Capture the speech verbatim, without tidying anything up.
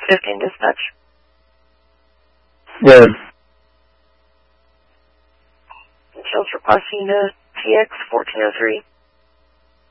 fifteen dispatch. Good. Chills requesting to T X fourteen oh three.